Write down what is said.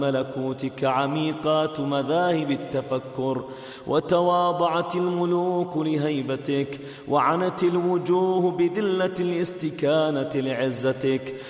ملكوتك عميقات مذاهب التفكر، وتواضعت الملوك لهيبتك، وعنت الوجوه بذلة الاستكانة لعزتك،